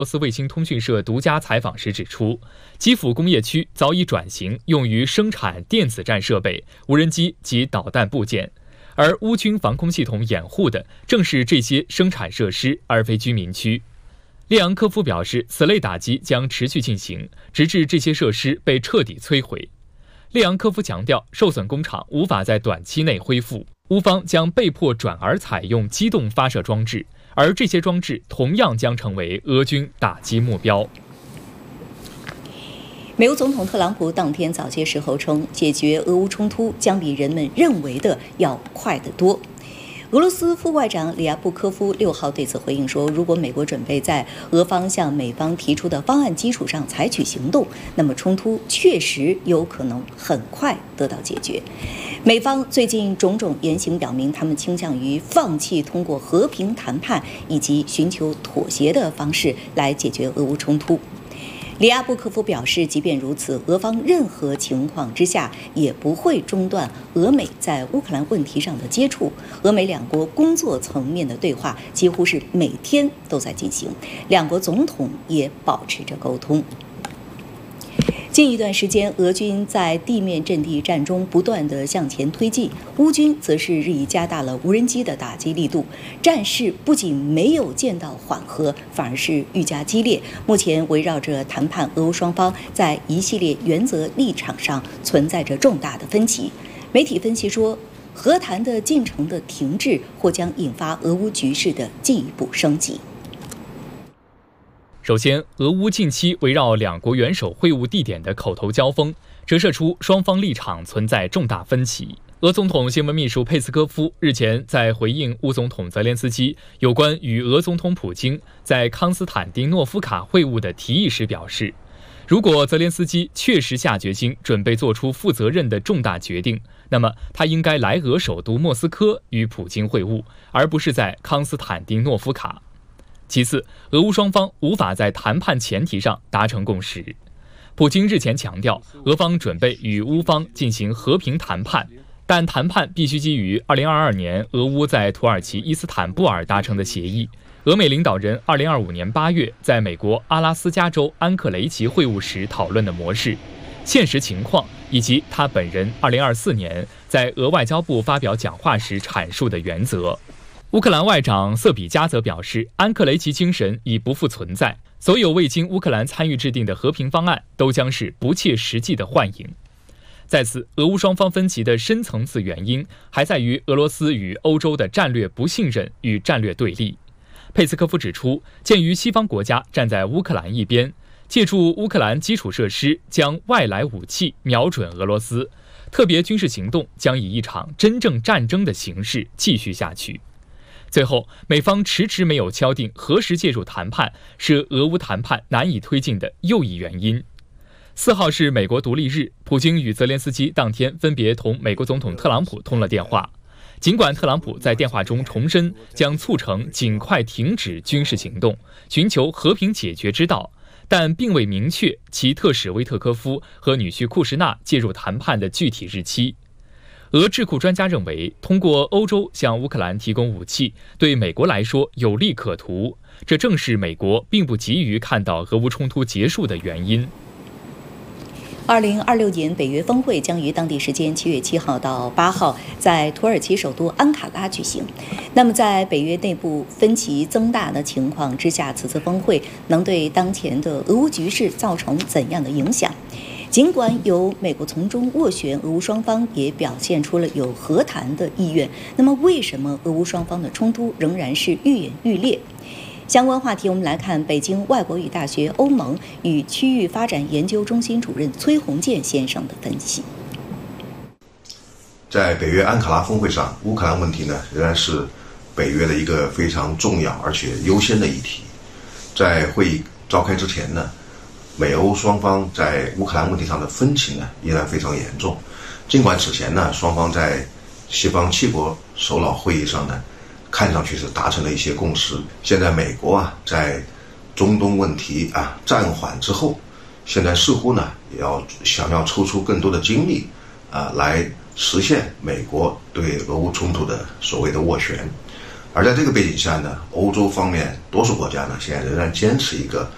俄罗斯卫星通讯社独家采访时指出，基辅工业区早已转型用于生产电子战设备、无人机及导弹部件，而乌军防空系统掩护的正是这些生产设施，而非居民区。列昂科夫表示，此类打击将持续进行，直至这些设施被彻底摧毁。列昂科夫强调，受损工厂无法在短期内恢复，乌方将被迫转而采用机动发射装置，而这些装置同样将成为俄军打击目标。 美国总统特朗普当天早些时候称，解决俄乌冲突将比人们认为的要快得多。俄罗斯副外长里亚布科夫6号对此回应说，如果美国准备在俄方向美方提出的方案基础上采取行动，那么冲突确实有可能很快得到解决。美方最近种种言行表明，他们倾向于放弃通过和平谈判以及寻求妥协的方式来解决俄乌冲突。里亚布科夫表示，即便如此，俄方任何情况之下也不会中断俄美在乌克兰问题上的接触。俄美两国工作层面的对话几乎是每天都在进行，两国总统也保持着沟通。近一段时间，俄军在地面阵地战中不断地向前推进，乌军则是日益加大了无人机的打击力度，战事不仅没有见到缓和，反而是愈加激烈。目前围绕着谈判，俄乌双方在一系列原则立场上存在着重大的分歧。媒体分析说，和谈的进程的停滞或将引发俄乌局势的进一步升级。 首先，俄乌近期围绕两国元首会晤地点的口头交锋，折射出双方立场存在重大分歧。俄总统新闻秘书佩斯科夫日前在回应乌总统泽连斯基有关与俄总统普京在康斯坦丁诺夫卡会晤的提议时表示，如果泽连斯基确实下决心准备做出负责任的重大决定，那么他应该来俄首都莫斯科与普京会晤，而不是在康斯坦丁诺夫卡。其次，俄乌双方无法在谈判前提上达成共识。普京日前强调，俄方准备与乌方进行和平谈判，但谈判必须基于2022年俄乌在土耳其伊斯坦布尔达成的协议。俄美领导人2025年8月在美国阿拉斯加州安克雷奇会晤时讨论的模式、现实情况，以及他本人2024年在俄外交部发表讲话时阐述的原则。乌克兰外长瑟比加则表示，安克雷奇精神已不复存在，所有未经乌克兰参与制定的和平方案都将是不切实际的幻影。在此，俄乌双方分歧的深层次原因还在于俄罗斯与欧洲的战略不信任与战略对立。佩斯科夫指出，鉴于西方国家站在乌克兰一边，借助乌克兰基础设施将外来武器瞄准俄罗斯，特别军事行动将以一场真正战争的形式继续下去。最后，美方迟迟没有敲定何时介入谈判，是俄乌谈判难以推进的又一原因。4号是美国独立日，普京与泽连斯基当天分别同美国总统特朗普通了电话。尽管特朗普在电话中重申将促成尽快停止军事行动，寻求和平解决之道，但并未明确其特使维特科夫和女婿库什纳介入谈判的具体日期。俄智库专家认为，通过欧洲向乌克兰提供武器，对美国来说有利可图，这正是美国并不急于看到俄乌冲突结束的原因。 2026年北约峰会将于当地时间7月7号到8号在土耳其首都安卡拉举行。那么，在北约内部分歧增大的情况之下，此次峰会能对当前的俄乌局势造成怎样的影响？尽管有美国从中斡旋，俄乌双方也表现出了有和谈的意愿。那么，为什么俄乌双方的冲突仍然是愈演愈烈？相关话题，我们来看北京外国语大学欧盟与区域发展研究中心主任崔洪建先生的分析。 在北约安卡拉峰会上，乌克兰问题呢仍然是北约的一个非常重要而且优先的议题。在会议召开之前呢，美欧双方在乌克兰问题上的分歧呢依然非常严重。尽管此前呢，双方在西方7国首脑会议上呢，看上去是达成了一些共识。现在美国在中东问题暂缓之后，现在似乎呢也想要抽出更多的精力来实现美国对俄乌冲突的所谓的斡旋。而在这个背景下呢，欧洲方面多数国家呢现在仍然坚持一个